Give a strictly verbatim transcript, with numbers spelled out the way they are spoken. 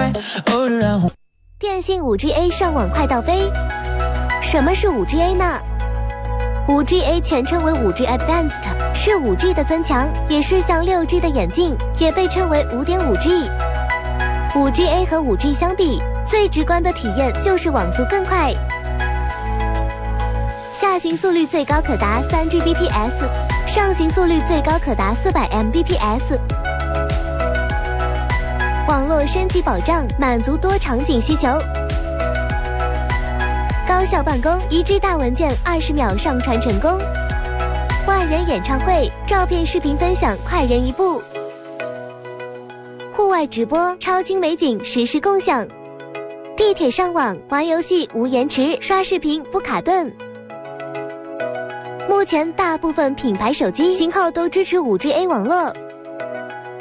电信 五 G A 上网快到飞。什么是 五 G A 呢？ 五 G A 全称为 五 G Advanced， 是 五 G 的增强，也是向 六 G 的演进，也被称为 五点五 G。 五 G A 和 五 G 相比，最直观的体验就是网速更快，下行速率最高可达 三 G B P S， 上行速率最高可达 四百 M B P S。 网络升级保障，满足多场景需求，高效办公，一 G 大文件二十秒上传成功，万人演唱会，照片视频分享快人一步，户外直播，超精美景实时共享，地铁上网玩游戏无延迟，刷视频不卡顿。目前大部分品牌手机型号都支持 五 G A 网络，